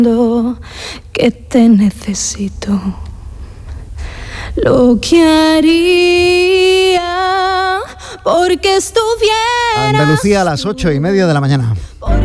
que te necesito. Lo que haría porque estuvieras Andalucía a las 8:30 de la mañana.